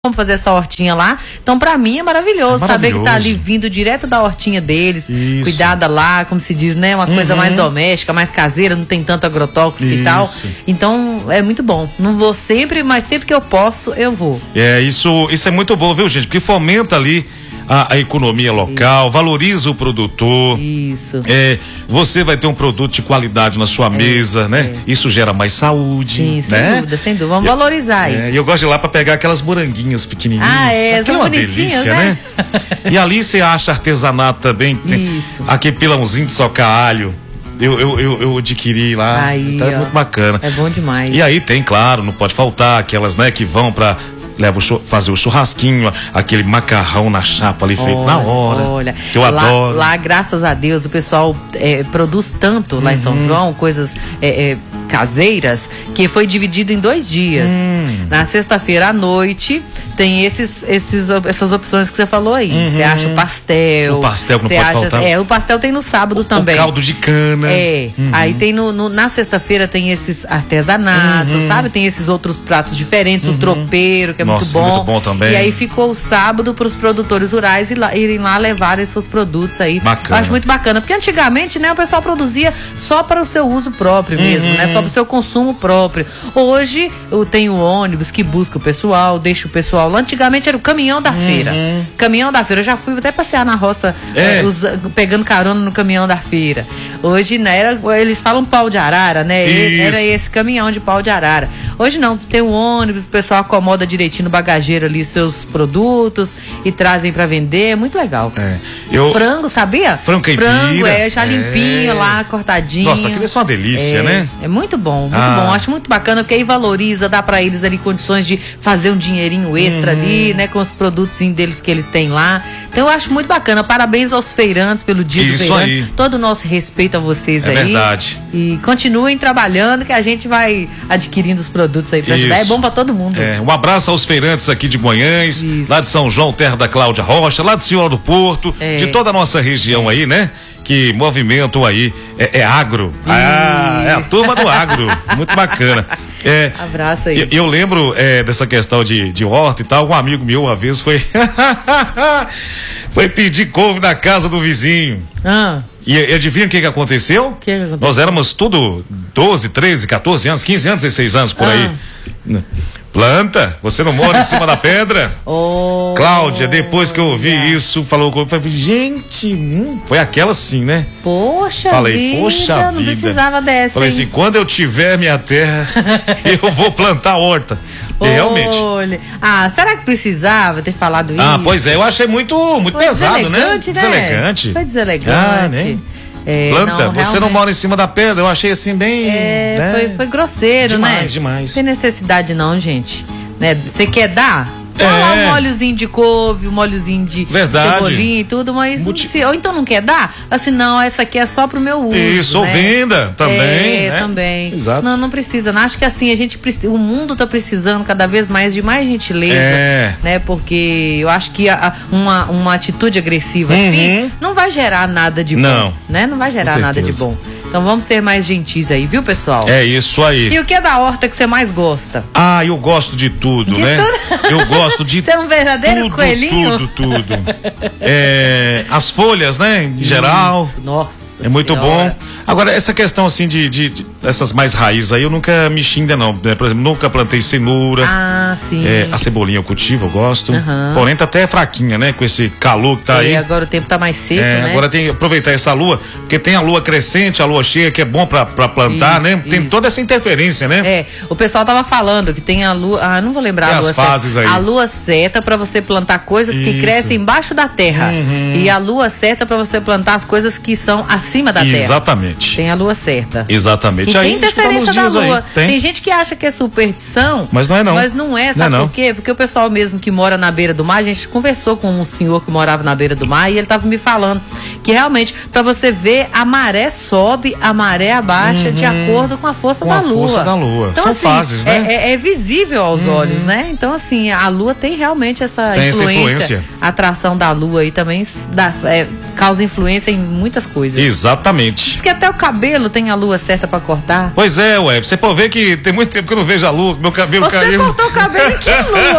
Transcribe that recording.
Vamos fazer essa hortinha lá. Então, pra mim, é maravilhoso saber que tá ali vindo direto da hortinha deles, cuidada lá, como se diz, né? Uma coisa mais doméstica, mais caseira, não tem tanto agrotóxico e tal. Então, é muito bom. Não vou sempre, mas sempre que eu posso, eu vou. Isso é muito bom, viu, gente? Porque fomenta ali a economia local, valoriza o produtor. Isso. Você vai ter um produto de qualidade na sua mesa, né? Isso gera mais saúde. Sim, né? sem dúvida, sem dúvida. Vamos valorizar aí. E eu gosto de ir lá pra pegar aquelas moranguinhas pequenininhas. Aquilo é uma delícia, né? E ali você acha artesanato também. Isso. Aquele pilãozinho de socar alho. Eu adquiri lá. Aí, tá muito bacana. É bom demais. E aí tem, claro, não pode faltar aquelas, né, que vão pra fazer o churrasquinho, aquele macarrão na chapa ali feito na hora. Olha, que eu adoro. Lá, graças a Deus, o pessoal produz tanto lá em São João, coisas caseiras, que foi dividido em 2 dias. Na sexta-feira à noite tem essas opções que você falou aí. Você acha o pastel. O pastel que não pode faltar. O pastel tem no sábado também. O caldo de cana. Aí tem na sexta-feira tem esses artesanatos, sabe? Tem esses outros pratos diferentes, o tropeiro, que é muito bom. Muito bom também. E aí ficou o sábado para os produtores rurais irem lá levarem seus produtos aí. Bacana. Eu acho muito bacana, porque antigamente, né, o pessoal produzia só para o seu uso próprio mesmo, né? Só para o seu consumo próprio. Hoje tem o ônibus que busca o pessoal, deixa o pessoal lá. Antigamente era o caminhão da feira. Caminhão da feira, eu já fui até passear na roça pegando carona no caminhão da feira. Hoje, né, eles falam pau de arara, né? Era esse caminhão de pau de arara. Hoje não, tem um ônibus, o pessoal acomoda direitinho no bagageiro ali seus produtos e trazem pra vender, é muito legal. Frango, sabia? Frango caipira. Frango, já limpinho lá, cortadinho. Nossa, aquilo é só uma delícia, né? É muito bom, muito bom. Acho muito bacana, porque aí valoriza, dá pra eles ali condições de fazer um dinheirinho extra ali, né, com os produtos deles que eles têm lá. Então eu acho muito bacana. Parabéns aos feirantes pelo dia do feirante. Aí. Todo o nosso respeito a vocês aí. É verdade. E continuem trabalhando, que a gente vai adquirindo os produtos aí pra ajudar. É bom pra todo mundo. Um abraço aos feirantes aqui de Guanhães, lá de São João, terra da Cláudia Rocha, lá de Senhora do Porto, de toda a nossa região aí, né? Que movimentam aí, agro. É a turma do agro. Muito bacana. Abraço aí. Eu lembro dessa questão de horta e tal. Um amigo meu uma vez foi pedir couve na casa do vizinho. E adivinha o que aconteceu? Que aconteceu? Nós éramos tudo 12, 13, 14 anos, 15 anos, 16 anos por aí. Planta, você não mora em cima da pedra? Cláudia, depois que eu ouvi isso, falou comigo, gente, foi aquela assim, né? Poxa vida, não precisava dessa. Falei assim, quando eu tiver minha terra, eu vou plantar horta. E realmente. Será que precisava ter falado isso? Pois eu achei muito pesado, né? Deselegante. Foi deselegante. Planta, você não mora em cima da pedra, eu achei assim bem. Foi grosseiro, né? Demais. Não tem necessidade não, gente. Né? Você quer dar? Lá um molhozinho de couve, um molhozinho de cebolinha e tudo, mas ou então não quer dar? Assim, não, essa aqui é só pro meu uso. Isso, ou venda também. Né? Também. Exato. Não precisa. Não, acho que assim, o mundo tá precisando cada vez mais de mais gentileza, né? Porque eu acho que uma atitude agressiva assim não vai gerar nada de bom, né? Não vai gerar nada de bom. Então vamos ser mais gentis aí, viu, pessoal? É isso aí. E o que é da horta que você mais gosta? Eu gosto de tudo, né? Eu gosto de Você é um verdadeiro coelhinho? Tudo. As folhas, né? Em geral. Nossa. É muito bom. Agora, essa questão assim de essas mais raízes aí, eu nunca mexi ainda não. Por exemplo, nunca plantei cenoura. Sim. A cebolinha eu cultivo, eu gosto. Porém, tá até fraquinha, né? Com esse calor que tá aí. Agora o tempo tá mais seco, né? Agora tem que aproveitar essa lua, porque tem a lua crescente, a lua cheia, que é bom pra plantar, né? Tem toda essa interferência, né? O pessoal tava falando que tem a lua, não vou lembrar tem a lua as fases certa. Aí. A lua certa pra você plantar coisas que crescem embaixo da terra. E a lua certa pra você plantar as coisas que são acima da terra. Exatamente. Tem a lua certa. Exatamente. E tem interferência da lua. Aí. Tem gente que acha que é superstição. Mas não é não. Mas não é, sabe por quê? Porque o pessoal mesmo que mora na beira do mar, a gente conversou com um senhor que morava na beira do mar e ele tava me falando que realmente, pra você ver, a maré sobe, a maré abaixa de acordo com a força da lua. Força da lua. Então, são assim, fases, né? É visível aos olhos, né? Então, assim, a lua tem realmente essa influência. A atração da lua aí também causa influência em muitas coisas. Exatamente. Diz que até o cabelo tem a lua certa pra cortar. Pois é, você pode ver que tem muito tempo que eu não vejo a lua, meu cabelo caiu. Você cortou o cabelo em que lua?